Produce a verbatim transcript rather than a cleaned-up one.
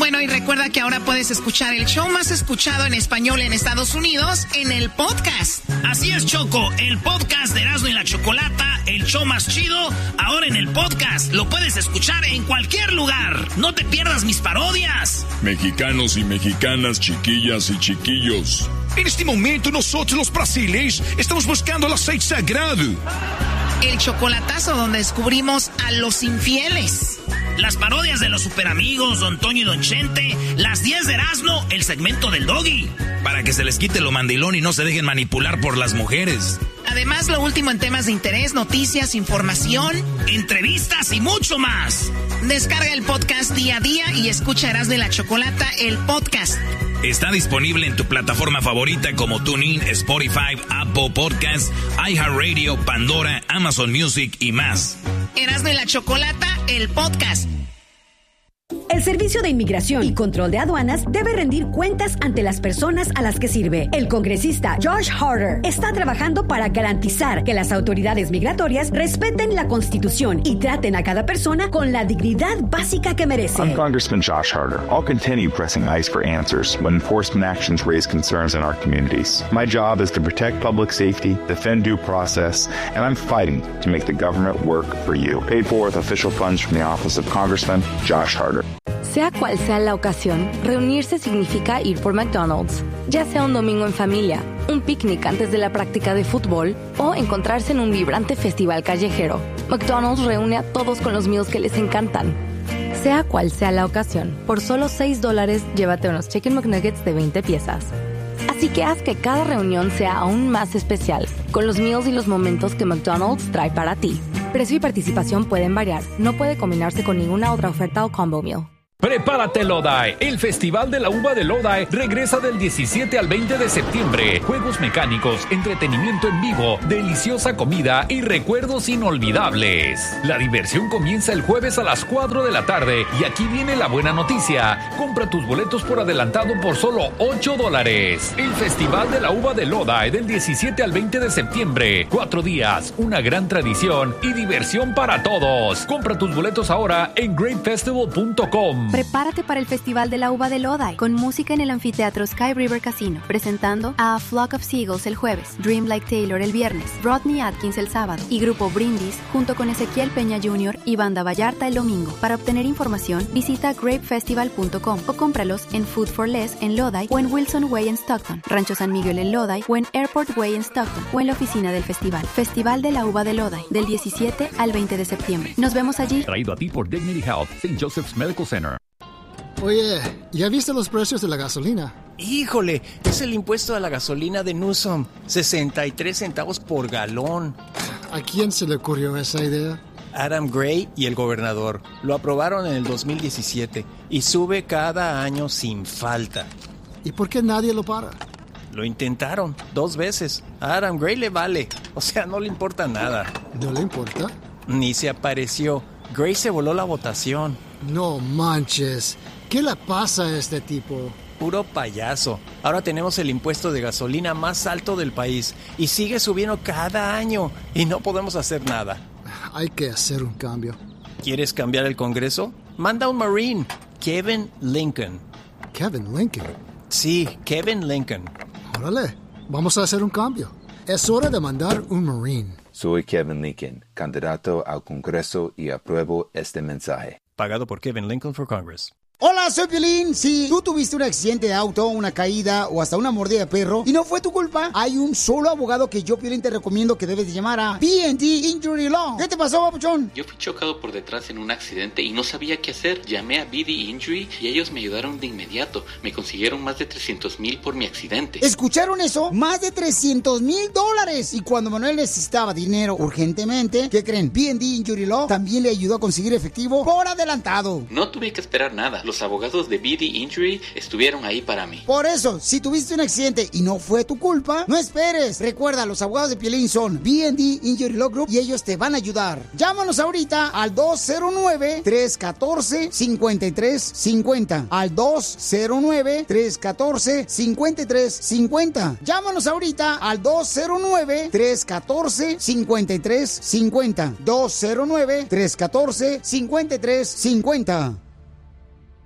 Bueno, y recuerda que ahora puedes escuchar el show más escuchado en español en Estados Unidos en el podcast. Así es, Choco, el podcast de Erasmo y la Chocolata, el show más chido, ahora en el podcast. Lo puedes escuchar en cualquier lugar. No te pierdas mis parodias. Mexicanos y mexicanas, chiquillas y chiquillos. En este momento nosotros los brasileños estamos buscando el aceite sagrado. El chocolatazo donde descubrimos a los infieles. Las parodias de los superamigos, Don Toño y Don Chente. Las diez de Erasmo, el segmento del Doggy. Para que se les quite lo mandilón y no se dejen manipular por las mujeres. Además, lo último en temas de interés, noticias, información, entrevistas y mucho más. Descarga el podcast día a día y escucha Erasmo y la Chocolata, el podcast. Está disponible en tu plataforma favorita como TuneIn, Spotify, Apple Podcasts, iHeartRadio, Pandora, Amazon Music y más. Erasmo y la Chocolata, el podcast. El Servicio de Inmigración y Control de Aduanas debe rendir cuentas ante las personas a las que sirve. El congresista Josh Harder está trabajando para garantizar que las autoridades migratorias respeten la Constitución y traten a cada persona con la dignidad básica que merece. I'm Congressman Josh Harder. I'll continue pressing ICE for answers when enforcement actions raise concerns in our communities. My job is to protect public safety, defend due process, and I'm fighting to make the government work for you. Paid for with official funds from the Office of Congressman Josh Harder. Sea cual sea la ocasión, reunirse significa ir por McDonald's. Ya sea un domingo en familia, un picnic antes de la práctica de fútbol o encontrarse en un vibrante festival callejero, McDonald's reúne a todos con los meals que les encantan. Sea cual sea la ocasión, por solo seis dólares llévate unos Chicken McNuggets de veinte piezas. Así que haz que cada reunión sea aún más especial, con los meals y los momentos que McDonald's trae para ti. Precio y participación pueden variar, no puede combinarse con ninguna otra oferta o combo meal. Prepárate Lodi, el Festival de la Uva de Lodi regresa del diecisiete al veinte de septiembre. Juegos mecánicos, entretenimiento en vivo, deliciosa comida y recuerdos inolvidables. La diversión comienza el jueves a las cuatro de la tarde y aquí viene la buena noticia. Compra tus boletos por adelantado por solo ocho dólares. El Festival de la Uva de Lodi del diecisiete al veinte de septiembre. Cuatro días, una gran tradición y diversión para todos. Compra tus boletos ahora en great festival punto com. Prepárate para el Festival de la Uva de Lodi, con música en el anfiteatro Sky River Casino, presentando a A Flock of Seagulls el jueves, Dream Like Taylor el viernes, Rodney Atkins el sábado y Grupo Brindis junto con Ezequiel Peña junior y Banda Vallarta el domingo. Para obtener información, visita grape festival punto com o cómpralos en Food for Less en Lodi o en Wilson Way en Stockton, Rancho San Miguel en Lodi o en Airport Way en Stockton o en la oficina del festival. Festival de la Uva de Lodi, del diecisiete al veinte de septiembre. Nos vemos allí. Traído a ti por Dignity Health, Saint Joseph's Medical Center. Oye, ¿ya viste los precios de la gasolina? Híjole, es el impuesto a la gasolina de Newsom. sesenta y tres centavos por galón. ¿A quién se le ocurrió esa idea? Adam Gray y el gobernador. Lo aprobaron en el dos mil diecisiete y sube cada año sin falta. ¿Y por qué nadie lo para? Lo intentaron dos veces. A Adam Gray le vale. O sea, no le importa nada. ¿No le importa? Ni se apareció. Gray se voló la votación. No manches. ¿Qué le pasa a este tipo? Puro payaso. Ahora tenemos el impuesto de gasolina más alto del país y sigue subiendo cada año y no podemos hacer nada. Hay que hacer un cambio. ¿Quieres cambiar el Congreso? Manda un Marine, Kevin Lincoln. ¿Kevin Lincoln? Sí, Kevin Lincoln. Órale, vamos a hacer un cambio. Es hora de mandar un Marine. Soy Kevin Lincoln, candidato al Congreso y apruebo este mensaje. Pagado por Kevin Lincoln for Congress. Hola, soy Piolín. Si tú tuviste un accidente de auto, una caída o hasta una mordida de perro y no fue tu culpa, hay un solo abogado que yo, Piolín, te recomiendo que debes de llamar a P and D Injury Law. ¿Qué te pasó, papuchón? Yo fui chocado por detrás en un accidente y no sabía qué hacer. Llamé a B D Injury y ellos me ayudaron de inmediato. Me consiguieron más de trescientos mil por mi accidente. ¿Escucharon eso? Más de trescientos mil dólares. Y cuando Manuel necesitaba dinero urgentemente, ¿qué creen? P and D Injury Law también le ayudó a conseguir efectivo por adelantado. No tuve que esperar nada. Los abogados de B D Injury estuvieron ahí para mí. Por eso, si tuviste un accidente y no fue tu culpa, no esperes. Recuerda, los abogados de Piolín son B and D Injury Law Group y ellos te van a ayudar. Llámanos ahorita al dos cero nueve, tres uno cuatro, cinco tres cinco cero. Al dos cero nueve, tres uno cuatro, cinco tres cinco cero. Llámanos ahorita al dos cero nueve, tres uno cuatro, cinco tres cinco cero. dos cero nueve, tres uno cuatro, cinco tres cinco cero.